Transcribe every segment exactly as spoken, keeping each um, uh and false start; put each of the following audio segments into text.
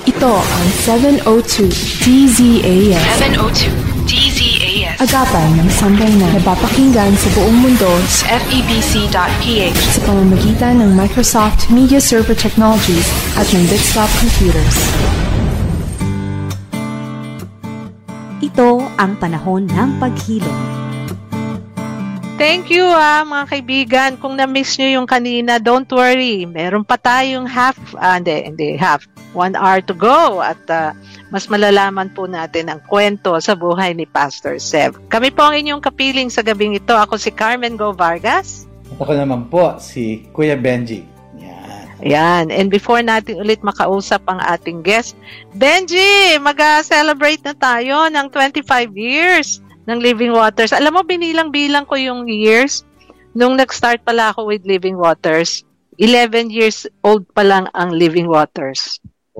Ito ang seven oh two D Z A S. seven oh two D Z A S. Agapan ng sambayanan. Napapakinggan sa buong mundo sa F E B C dot P H sa pamamagitan ng Microsoft Media Server Technologies at ng Desktop Computers. Ito ang panahon ng paghilom. Thank you ah, mga kaibigan. Kung na-miss nyo yung kanina, don't worry. Meron pa tayong half, ah, hindi, hindi, half, one hour to go. At uh, mas malalaman po natin ang kwento sa buhay ni Pastor Seb. Kami po ang inyong kapiling sa gabing ito. Ako si Carmen Go Vargas. At ako naman po, si Kuya Benji. Yan. Yan. And before natin ulit makausap ang ating guest, Benji, mag-celebrate na tayo ng twenty-five years ng Living Waters. Alam mo, binilang-bilang ko yung years nung nag-start pala ako with Living Waters. eleven years old pa lang ang Living Waters.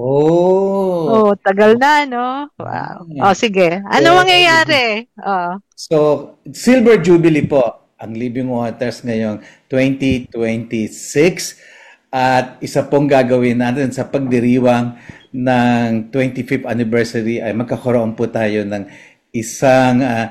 Oh. Oh, tagal na, no? Wow. Oh, sige. Ano Yeah. mangyayari? Oh. So, Silver Jubilee po ang Living Waters ngayong twenty twenty-six at isa pong gagawin natin sa pagdiriwang ng twenty-fifth anniversary ay magkakaroon po tayo ng isang uh,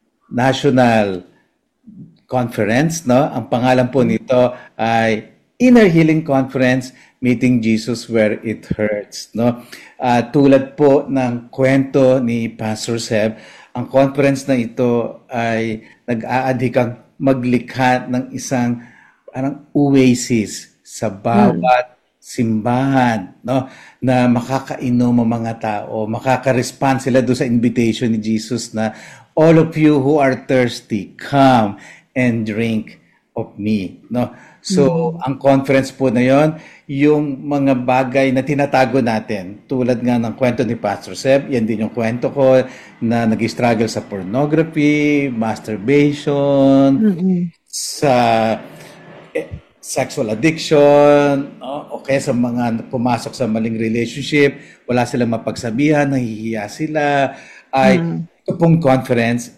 national conference, no? Ang pangalan po nito ay Inner Healing Conference, Meeting Jesus Where It Hurts, no? Uh, tulad po ng kwento ni Pastor Seb, ang conference na ito ay nag-aadhikang maglikha ng isang parang oasis sa bawat simbahan, no, na makakainom ang mga tao, makaka-respond sila doon sa invitation ni Jesus na all of you who are thirsty, come and drink of me, no. So, mm-hmm. ang conference po na yon, yung mga bagay na tinatago natin, tulad nga ng kwento ni Pastor Seb, yan din yung kwento ko na nag-struggle sa pornography, masturbation, mm-hmm. sa eh, sexual addiction, no? O kaya sa mga pumasok sa maling relationship, wala silang mapagsabihan, nahihiya sila, ay mm. ito pong conference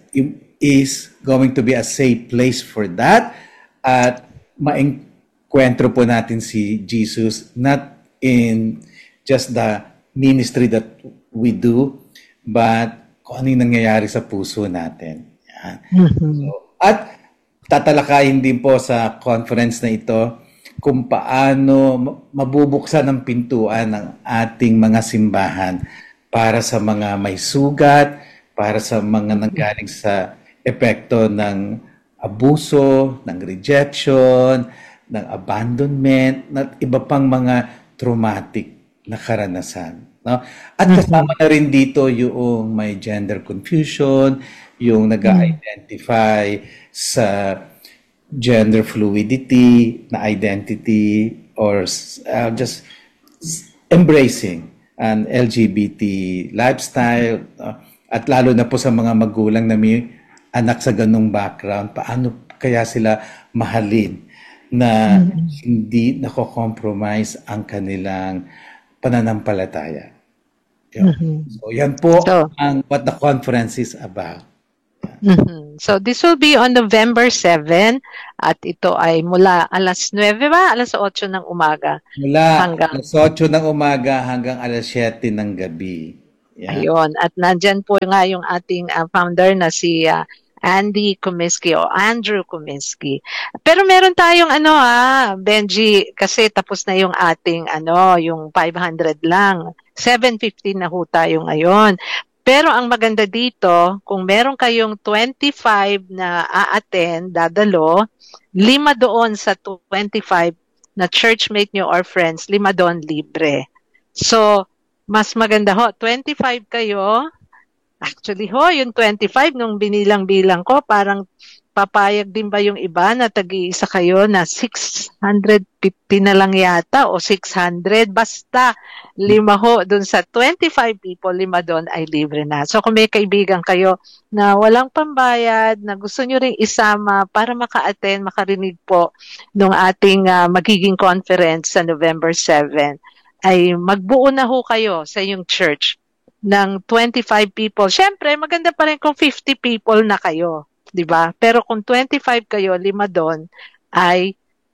is going to be a safe place for that at maengkwentro po natin si Jesus not in just the ministry that we do, but kung ano yung nangyayari sa puso natin. Yan. Mm-hmm. So, at tatalakayin din po sa conference na ito kung paano mabubuksan ang pintuan ng ating mga simbahan para sa mga may sugat, para sa mga nanggaling sa epekto ng abuso, ng rejection, ng abandonment, at iba pang mga traumatic na karanasan. No? At kasama na rin dito yung may gender confusion, yung nag-identify sa gender fluidity na identity or uh, just embracing an L G B T lifestyle, uh, at lalo na po sa mga magulang na may anak sa ganung background, paano kaya sila mahalin na mm-hmm. hindi nako-compromise ang kanilang pananampalataya. Mm-hmm. So yan po so, ang what the conference is about. Mm-hmm. So this will be on November seventh at ito ay mula alas nuwebe ba? Alas otso ng umaga. Mula hanggang alas otso ng umaga hanggang alas siyete ng gabi. Yeah. Ayun. At nandyan po nga yung ating uh, founder na si uh, Andy Kumiski o Andrew Kumiski. Pero meron tayong ano ah, Benji, kasi tapos na yung ating ano, yung five hundred lang. seven fifty na ho tayo ngayon. Pero ang maganda dito, kung meron kayong twenty-five na a-attend, dadalo, lima doon sa twenty-five na churchmate nyo or friends, lima doon libre. So, mas maganda ho, twenty-five kayo. Actually ho, yung twenty-five nung binilang-bilang ko, parang papayag din ba yung iba na tag-iisa kayo na six hundred fifty na lang yata o six hundred? Basta lima ho dun sa twenty-five people, lima doon ay libre na. So kung may kaibigan kayo na walang pambayad, na gusto nyo ring isama para maka-attend, makarinig po nung ating uh, magiging conference sa November seventh, ay magbuo na ho kayo sa yung church ng twenty-five people. Siyempre, maganda pa rin kung fifty people na kayo. Diba? Pero kung twenty-five kayo, lima doon, ay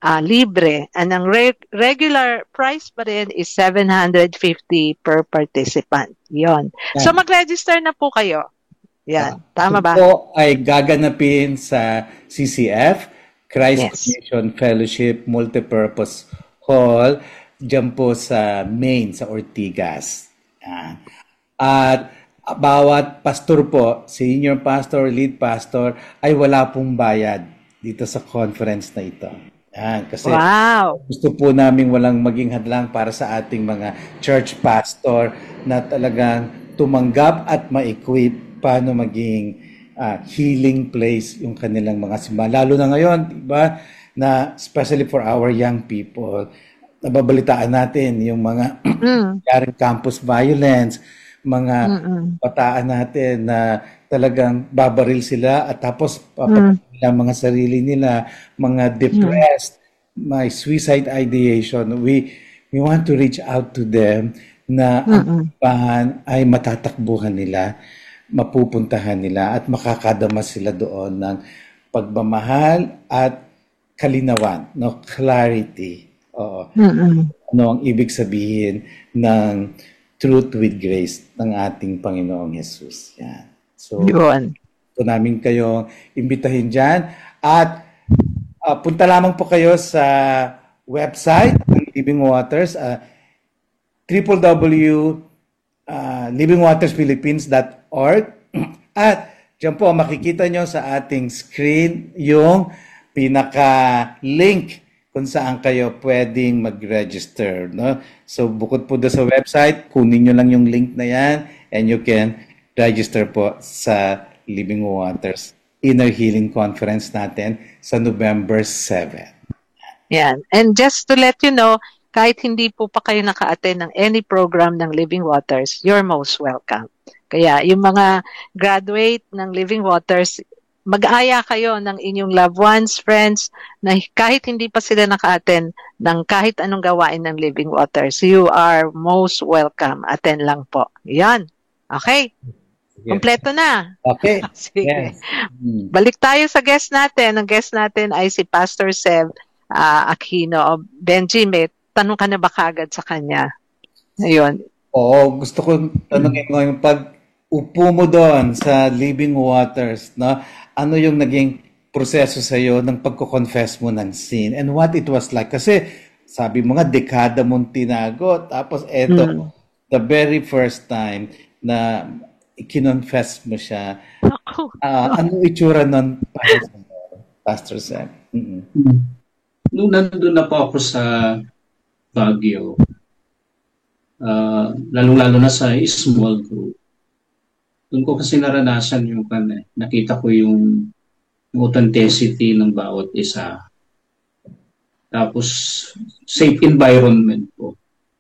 ah, libre. And ang re- regular price pa rin is seven hundred fifty per participant. Yon. So Yan. mag-register na po kayo. Yan. Tama ba? Ito ay gaganapin sa C C F, Christ Yes. Mission Fellowship Multipurpose Hall, dyan po sa Main, sa Ortigas. Yan. At bawat pastor po, senior pastor, lead pastor, ay wala pong bayad dito sa conference na ito. Yan, kasi Wow. gusto po namin walang maging hadlang para sa ating mga church pastor na talagang tumanggap at ma-equip paano maging ah, healing place yung kanilang mga simbahan. Lalo na ngayon, di ba, na especially for our young people, nababalitaan natin yung mga Mm. yaring campus violence, mga Mm-mm. bataan natin na talagang babaril sila at tapos papatay nila ang mga sarili nila, mga depressed, may suicide ideation. We we want to reach out to them na ang simbahan ay matatakbuhan nila, mapupuntahan nila at makakadama sila doon ng pagmamahal at kalinawan, no, clarity. Oo. Mm-mm. Ano ang ibig sabihin ng truth with grace ng ating Panginoong Jesus. Yan. So, Yun. ito namin kayong imbitahin dyan. At ah, punta lamang po kayo sa website ng Living Waters, uh, w w w dot living waters philippines dot org. At dyan po makikita nyo sa ating screen yung pinaka-link kung saan kayo pwedeng mag-register. No? So, bukod po doon sa website, kunin nyo lang yung link na yan and you can register po sa Living Waters Inner Healing Conference natin sa November seventh. Yan. And just to let you know, kahit hindi po pa kayo naka-attend ng any program ng Living Waters, you're most welcome. Kaya yung mga graduate ng Living Waters, mag-aya kayo ng inyong loved ones, friends, na kahit hindi pa sila naka-attend ng kahit anong gawain ng Living Waters, you are most welcome. Attend lang po. Yan. Okay. Kompleto na. Okay. Sige. Yes. Mm. Balik tayo sa guest natin. Ang guest natin ay si Pastor Seb ah, Aquino. Benji, may tanong ka na ba kagad sa kanya? Ayun. Oo, gusto ko tanongin mo yung pag upo mo doon sa Living Waters, no? Ano yung naging proseso sa iyo ng pagko-confess mo ng sin and what it was like? Kasi sabi mo nga dekada mong tinago tapos eto Mm. the very first time na ikinonfess mo siya. Ako. Ah, ano itsura nun para sa iyo, Pastor Sam? Mm-mm. Nung nandun na po ako sa Baguio, uh, lalong-lalo na sa small group, doon ko kasi naranasan yung kan eh. Nakita ko yung, yung authenticity ng bawat isa. Tapos, safe environment po.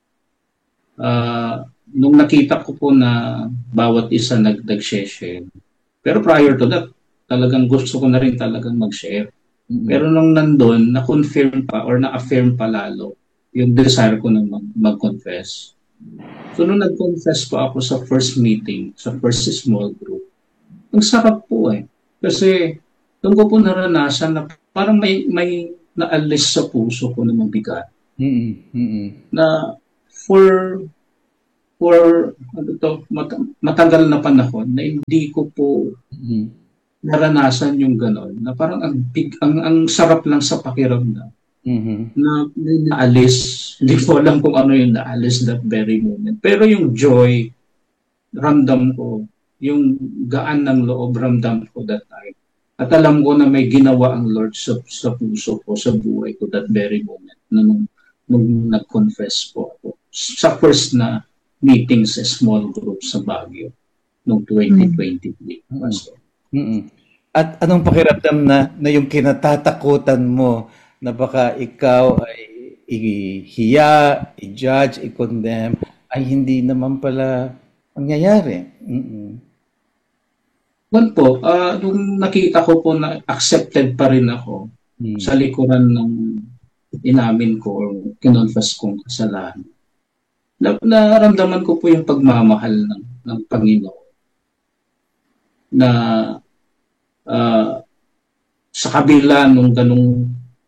Uh, nung nakita ko po na bawat isa nag- nag-share, pero prior to that, talagang gusto ko na rin talagang mag-share. Mm-mm. Pero nung nandun, na-confirm pa or na-affirm pa lalo yung desire ko na mag- mag-confess. So nung nag-confess pa ako sa first meeting, sa first small group, ang sarap po eh. Kasi doon ko po naranasan na parang may, may naalis sa puso ko na mabigat. Mm-mm. Mm-mm. Na for for ano to, mat- matagal na panahon na hindi ko po Mm-mm. naranasan yung gano'n. Na parang ang, big, ang, ang sarap lang sa pakiramdam. Mhm. Na may naalis. Hindi ko alam kung ano yung naalis that very moment. Pero yung joy, ramdam ko. Yung gaan ng loob, ramdam ko that time. At alam ko na may ginawa ang Lord sa, sa puso ko, sa buhay ko that very moment. Na nung, nung nag-confess po ako. Sa first na meeting sa small group sa Baguio noong twenty twenty-three. Mm. Mm-mm. At anong pakiramdam na, na yung kinatatakutan mo na baka ikaw ay ihiya, i-judge, i-condemn, ay hindi naman pala mangyayari? Mm-mm. One po, uh, nung nakita ko po na accepted pa rin ako Mm. sa likuran ng inamin ko or kinonfess kong kasalanan, na, naramdaman ko po yung pagmamahal ng, ng Panginoon na uh, sa kabila nung ganung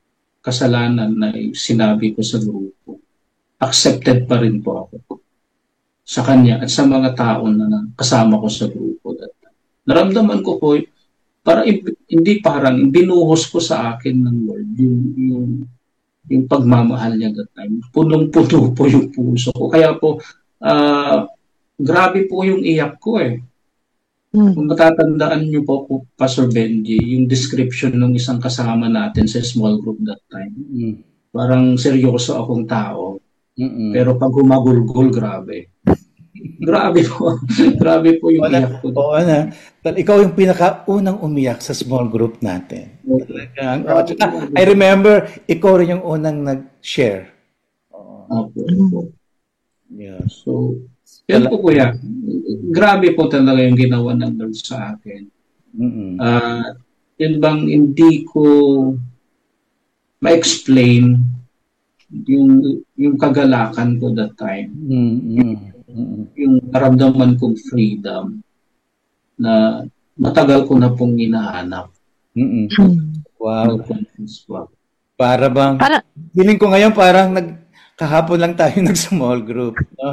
kasalanan na sinabi ko sa grupo, accepted pa rin po ako sa kanya at sa mga tao na kasama ko sa grupo. Naramdaman ko po, para hindi parang binuhos ko sa akin ng Lord yung, yung, yung pagmamahal niya that time. Punong-puno po yung puso ko. Kaya po, uh, grabe po yung iyak ko eh. Hmm. Kung matatandaan niyo po, po, Pastor Benji, yung description ng isang kasama natin sa small group that time. Hmm. Parang seryoso akong tao. Mm-mm. Pero pag humagulgol, grabe. Grabe po. Grabe po yung Wala, iyak ko. Oo na. Ikaw yung pinakaunang umiyak sa small group natin. Okay. Oh, I remember, ikaw rin yung unang nag-share. Oh. Okay. Yeah. So, yan po kuya. Grabe po talaga yung ginawa ng Lord sa akin. Mm-hmm. Uh, yun bang hindi ko ma-explain yung yung kagalakan ko that time. Mm-hmm. Yung naramdaman kong freedom na matagal ko na pong hinahanap. Mm-hmm. Wow. Para bang, para, feeling ko ngayon parang nag, kahapon lang tayo nag-small group. No?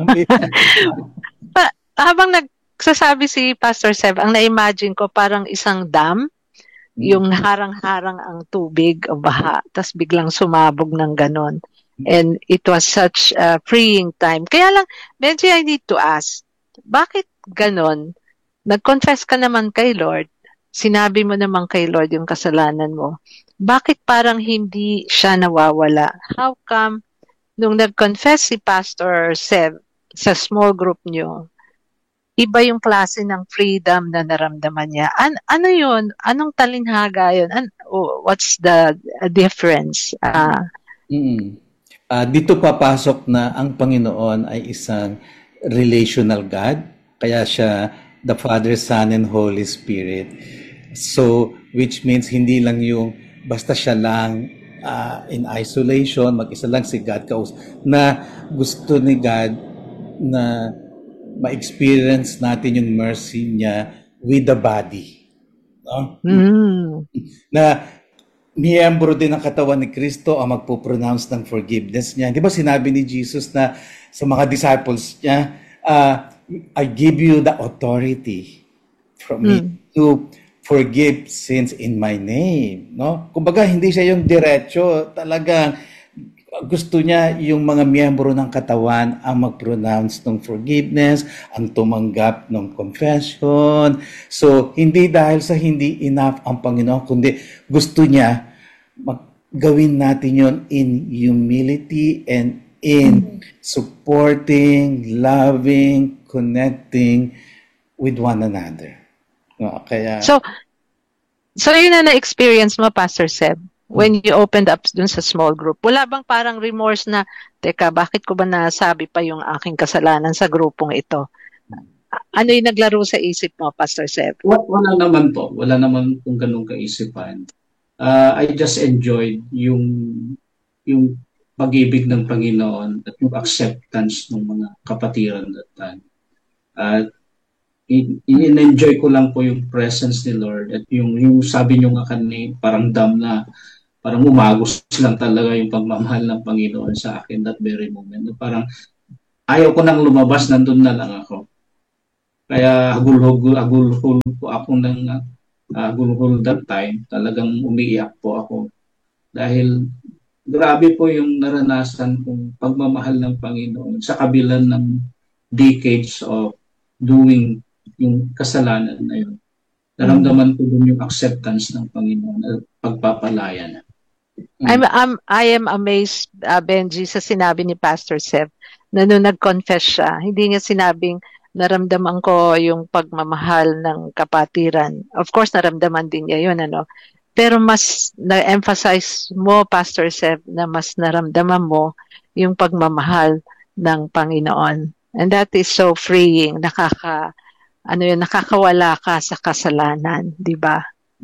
pa, habang nagsasabi si Pastor Seb, ang na-imagine ko parang isang dam, mm-hmm. yung harang-harang ang tubig o baha, tas biglang sumabog ng ganon. And it was such a freeing time. Kaya lang, Benji, I need to ask, bakit ganon? Nag-confess ka naman kay Lord, sinabi mo naman kay Lord yung kasalanan mo. Bakit parang hindi siya nawawala? How come, nung nag-confess si Pastor Seb sa small group nyo, iba yung klase ng freedom na naramdaman niya? An ano yun? Anong talinhaga yun? An oh, what's the uh, difference? Uh, mm-hmm. Uh, dito papasok na ang Panginoon ay isang relational God. Kaya siya the Father, Son, and Holy Spirit. So, which means hindi lang yung basta siya lang uh, in isolation, mag-isa lang si God kaus na gusto ni God na ma-experience natin yung mercy niya with the body. No? Mm. Na miyembro din ng katawan ni Kristo ang magpo-pronounce ng forgiveness niya. Di ba sinabi ni Jesus na sa mga disciples niya, uh, I give you the authority from mm. me to forgive sins in my name. No? Kumbaga, hindi siya yung diretso. Talagang gusto niya yung mga miyembro ng katawan ang mag-pronounce ng forgiveness, ang tumanggap ng confession. So, hindi dahil sa hindi enough ang Panginoon, kundi gusto niya gawin natin yon in humility and in supporting, loving, connecting with one another. No, kaya... So, so yun na na-experience mo, Pastor Seb, when you opened up dun sa small group. Wala bang parang remorse na, teka, bakit ko ba nasabi pa yung aking kasalanan sa grupong ito? Ano yung naglaro sa isip mo, Pastor Seb? Wala naman po. Wala naman kung ganun kaisipan. Uh, I just enjoyed yung yung pag-ibig ng Panginoon at yung acceptance ng mga kapatiran that time. At uh, in-enjoy ko lang po yung presence ni Lord at yung, yung sabi nyo nga kanina, parang dam na parang umagos lang talaga yung pagmamahal ng Panginoon sa akin that very moment. Parang ayaw ko nang lumabas, nandun na lang ako. Kaya hagul-hagul hagul-hul po ako ng uh, hagul-hul that time. Talagang umiiyak po ako. Dahil grabe po yung naranasan kong pagmamahal ng Panginoon sa kabila ng decades of doing yung kasalanan na yun. Naramdaman ko dun yung acceptance ng Panginoon at pagpapalaya na. Mm. I'm, I'm, I am amazed, uh, Benji, sa sinabi ni Pastor Seb na nung nag-confess siya, hindi niya sinabing naramdaman ko yung pagmamahal ng kapatiran. Of course, naramdaman din niya yun, ano. Pero mas na-emphasize mo, Pastor Seb, na mas naramdaman mo yung pagmamahal ng Panginoon. And that is so freeing. Nakaka, ano yun, nakakawala ka sa kasalanan, di ba?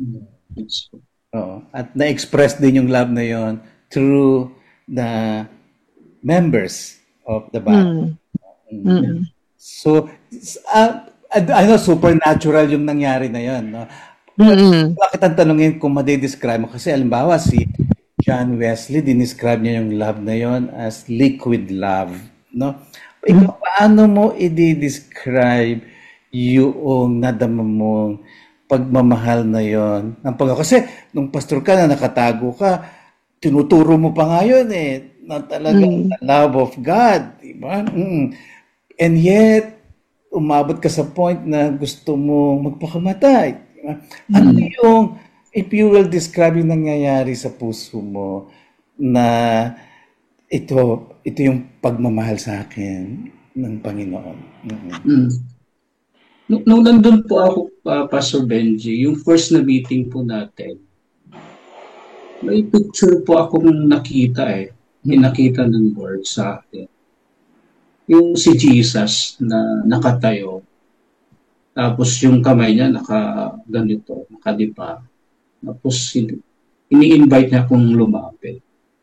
Oo. At na-express din yung love na yon through the members of the body. Mm. Mm. So, uh, I know, supernatural yung nangyari na yon, no? Mm-hmm. Bakit ang tanongin kung madidescribe mo? Kasi alimbawa, si John Wesley, dinescribe niya yung love na yon as liquid love, no? Ikaw, paano mo i-describe yung nadama mong pagmamahal na yon ng pag kasi nung pastor ka na nakatago ka, tinuturo mo pa nga yun eh, na talagang Mm. the love of God, di ba? Mm. And yet, umabot ka sa point na gusto mo magpakamatay. Di ba? Ano yung, if you will describe yung nangyayari sa puso mo na ito, ito yung pagmamahal sa akin ng Panginoon. Mm. Mm. Nung, nung nandun po ako, uh, Pastor Benji, yung first na meeting po natin, may picture po akong nakita eh. Pinakita ng Lord sa akin. Yung si Jesus na nakatayo. Tapos yung kamay niya naka ganito, nakadipa. Tapos ini-invite niya akong lumapit.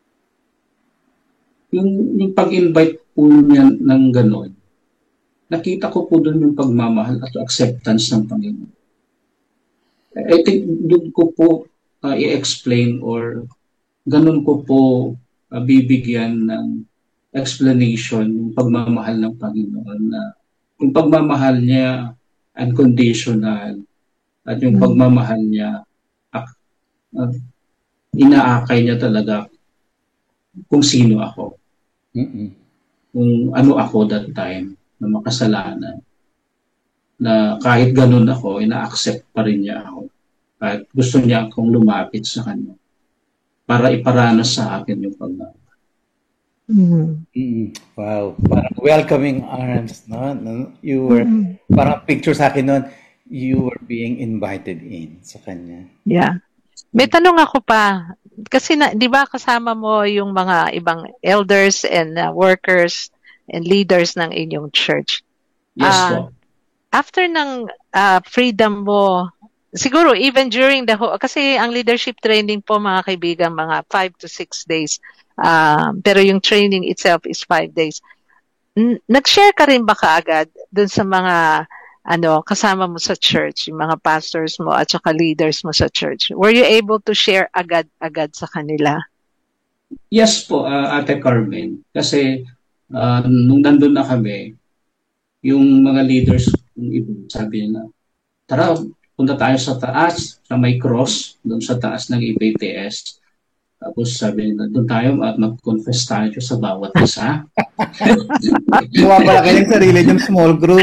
Yung, yung pag-invite po niya ng gano'n, nakita ko po doon yung pagmamahal at acceptance ng Panginoon. I think doon ko po uh, i-explain or ganun ko po uh, bibigyan ng explanation yung pagmamahal ng Panginoon na yung pagmamahal niya unconditional at yung Mm. pagmamahal niya ak- uh, inaakay niya talaga kung sino ako, Mm-mm. kung ano ako that time na makasalanan, na kahit ganun ako, ina-accept pa rin niya ako. At gusto niya akong lumapit sa kanya para iparanas sa akin yung pagmamahal. Mm. Mm. Wow, parang welcoming arms, no? No? You were, parang picture sa akin noon, you were being invited in sa kanya. Yeah. May tanong ako pa. Kasi na, 'di ba kasama mo yung mga ibang elders and uh, workers and leaders ng inyong church. Yes Ah, po. After ng ah, freedom mo, siguro even during the whole, kasi ang leadership training po mga kaibigan, mga five to six days. Ah, pero yung training itself is five days. N- Nag-share ka rin ba kaagad dun sa mga ano kasama mo sa church, yung mga pastors mo at saka leaders mo sa church? Were you able to share agad-agad sa kanila? Yes po, uh, Ate Carmen. Kasi uh, nung nandun na kami, yung mga leaders, yung iba, sabi nila, tara, punta tayo sa taas, sa may cross, doon sa taas ng E P T S. Tapos sabi nila, doon tayo at mag-confess tayo sa bawat isa. Gawa pala kayong sarili ng small group.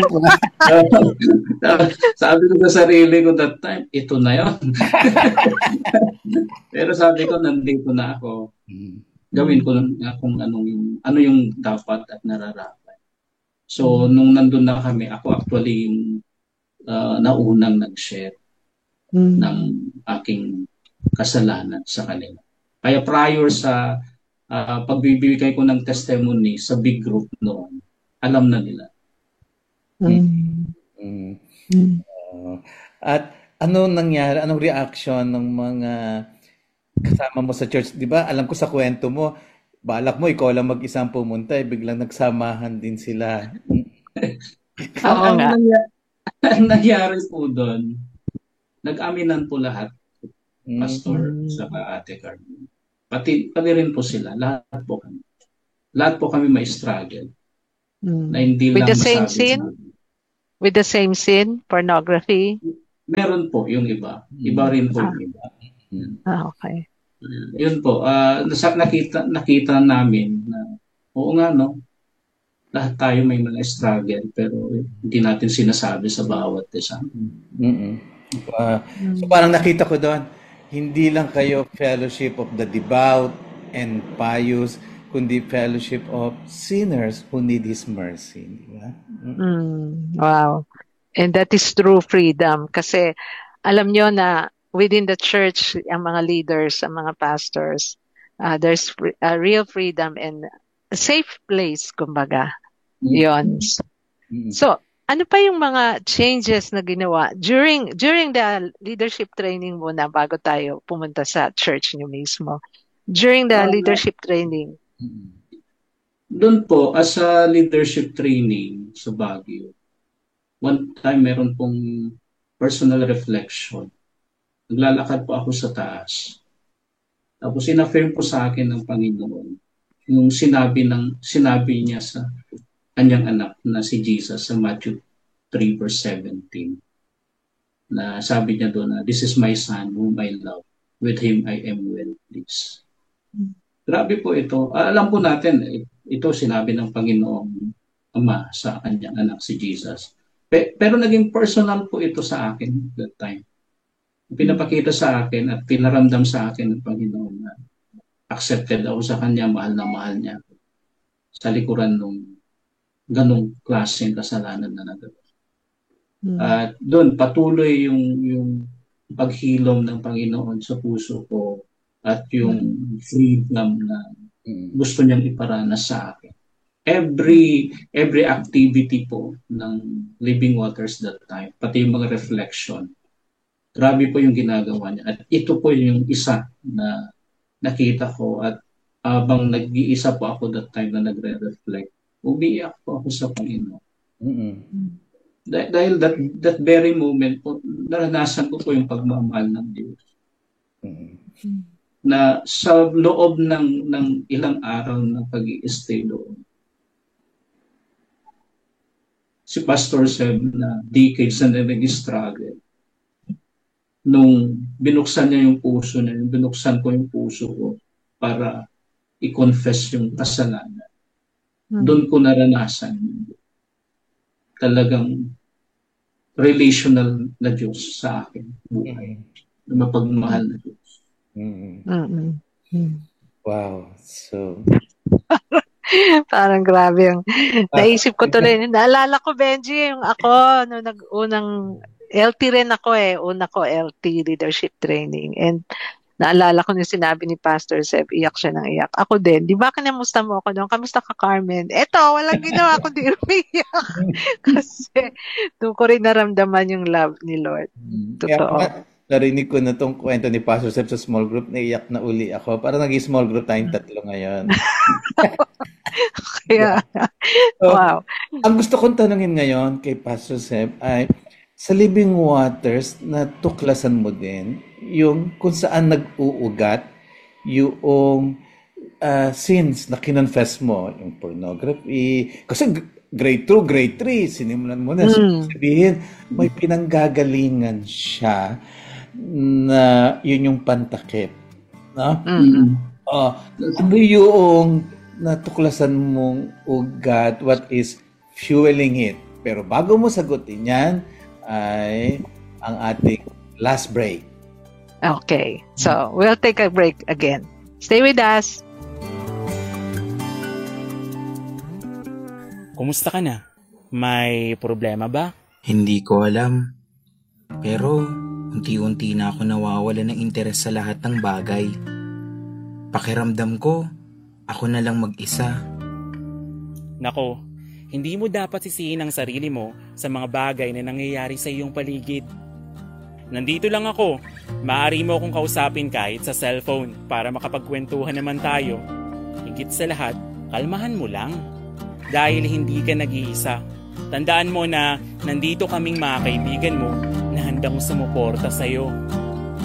Sabi ko sa sarili ko that time, ito na yon. Pero sabi ko, nandito na ako. Gawin ko na kung anong yung, ano yung dapat at nararapat. So, nung nandun na kami, ako actually yung uh, naunang nag-share Mm. ng aking kasalanan sa kanila. Kaya prior sa uh, pagbibigay ko ng testimony sa big group noon, alam na nila. Mm. Mm. Mm. Oo. At ano nangyari, anong reaction ng mga kasama mo sa church? Di ba, alam ko sa kwento mo, balak mo, ikaw lang mag-isang pumunta, eh, biglang nagsamahan din sila. Oo Ang nga. nangyari, ang nangyari po doon, nag-aminan po lahat, Pastor, Mm. sa Ate Carmen. Pati, pati rin po sila, lahat po kami. Lahat po kami may struggle Mm. na hindi With lang the same masabi sin? sa amin. With the same sin? Pornography? Meron po yung iba. Iba rin po yung iba. Ah, okay. Uh, yun po. Uh, nasa, nakita, nakita namin na oo nga no, lahat tayo may mga struggle pero hindi natin sinasabi sa bawat isa. Mm-mm. Uh, so parang nakita ko doon, hindi lang kayo fellowship of the devout and pious, kundi fellowship of sinners who need His mercy. Di ba? Mm. Mm. Wow. And that is true freedom. Kasi alam nyo na within the church, ang mga leaders, ang mga pastors, uh, there's fr- a real freedom and a safe place, kumbaga. Yun. Mm. So, ano pa yung mga changes na ginawa during during the leadership training mo na bago tayo pumunta sa church niyo mismo? During the Ah, leadership training. Mm. Doon po, as a leadership training sa Baguio, one time meron pong personal reflection. Naglalakad po ako sa taas. Tapos in-affirm po sa akin ng Panginoon yung sinabi ng sinabi niya sa kanyang anak na si Jesus sa Matthew three verse seventeen. Na sabi niya doon na, "This is my son whom I love. With him I am well pleased." Hmm. Grabe po ito. Alam po natin, ito sinabi ng Panginoong Ama sa kanyang anak si Jesus. Pe- pero naging personal po ito sa akin that time. Pinapakita sa akin at pinaramdam sa akin ng Panginoon na accepted ako sa kanya, mahal na mahal niya sa likuran ng ganong klaseng kasalanan na nagawa. Hmm. At doon patuloy yung yung paghilom ng Panginoon sa puso ko at yung freedom na gusto niyang iparanas sa akin. Every every activity po ng Living Waters that time, pati yung mga reflection, grabe po yung ginagawa niya. At ito po yung isa na nakita ko at habang nag-iisa po ako that time na nagre-reflect, umiiyak po ako sa Panginoon. Mm-hmm. Dah- dahil that, that very moment po, naranasan ko po yung pagmamahal ng Diyos. Mm-hmm. Na sa loob ng, ng ilang araw ng pag-i-stay doon, si Pastor Seb na decades na nag-struggle, nung binuksan niya yung puso niya, binuksan ko yung puso ko para i-confess yung kasalanan. Hmm. Doon ko naranasan talagang relational na Diyos sa akin buhay. Mm-hmm. Na mapagmahal na Diyos. Mm-hmm. Mm-hmm. Wow. So... Parang grabe yung naisip ko tuloy. Naalala ko, Benji, yung ako, no, nag-unang L T rin ako eh. Una ko L T, leadership training. And naalala ko yung sinabi ni Pastor Seb, iyak siya ng iyak. Ako din. Di ba kinamusta mo ako doon? Kamusta ka, Carmen? Eto, walang ginawa ko, di umiyak. Kasi doon ko rin naramdaman yung love ni Lord. Totoo. Yeah, narinig ko na tong kwento ni Pastor Seb sa small group, naiyak na uli ako. Parang naging small group tayong tatlo ngayon. Kaya, so, wow. Ang gusto kong tanungin ngayon kay Pastor Seb ay, sa Living Waters, natuklasan mo din yung kung saan nag-uugat yung uh, sins na kinonfess mo, yung pornography. Kasi grade two, grade three, sinimulan mo na. Mm. Sabihin, may pinanggagalingan siya na yun yung pantakip. No? Mm-hmm. Uh, ano yung natuklasan mong ugat? What is fueling it? Pero bago mo sagutin yan, ay ang ating last break. Okay. So, we'll take a break again. Stay with us. Kumusta ka na? May problema ba? Hindi ko alam. Pero, unti-unti na ako nawawala ng interes sa lahat ng bagay. Pakiramdam ko, ako na lang mag-isa. Nako, hindi mo dapat sisihin ang sarili mo sa mga bagay na nangyayari sa iyong paligid. Nandito lang ako. Maaari mo akong kausapin kahit sa cellphone para makapagkwentuhan naman tayo. Higit sa lahat, kalmahan mo lang. Dahil hindi ka nag-iisa. Tandaan mo na nandito kaming mga kaibigan mo na handang sumuporta sa iyo.